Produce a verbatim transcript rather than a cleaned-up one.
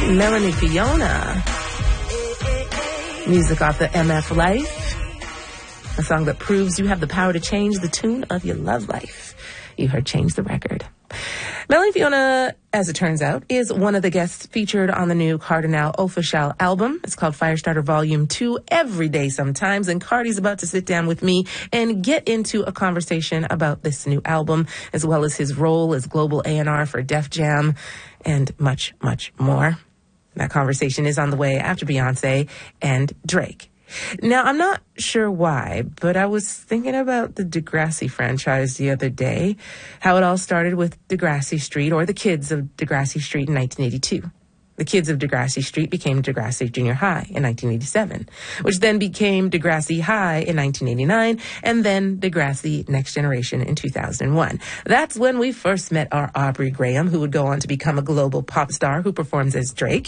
Melanie Fiona. Music off the M F Life. A song that proves you have the power to change the tune of your love life. You heard Change the Record. Melanie Fiona, as it turns out, is one of the guests featured on the new Cardinal Offishall album. It's called Firestarter Volume two, Every Day Sometimes. And Cardi's about to sit down with me and get into a conversation about this new album, as well as his role as global A and R for Def Jam, and much, much more. That conversation is on the way after Beyonce and Drake. Now, I'm not sure why, but I was thinking about the Degrassi franchise the other day, how it all started with Degrassi Street, or the kids of Degrassi Street in nineteen eighty-two. The kids of Degrassi Street became Degrassi Junior High in nineteen eighty-seven, which then became Degrassi High in nineteen eighty-nine, and then Degrassi Next Generation in two thousand one. That's when we first met our Aubrey Graham, who would go on to become a global pop star who performs as Drake.